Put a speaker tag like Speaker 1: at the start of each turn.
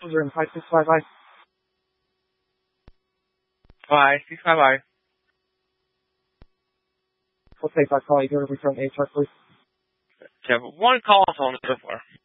Speaker 1: Room 5655.
Speaker 2: 5655.
Speaker 1: We'll take that call. You hear me from HR, please.
Speaker 2: Okay, one call on phone so far.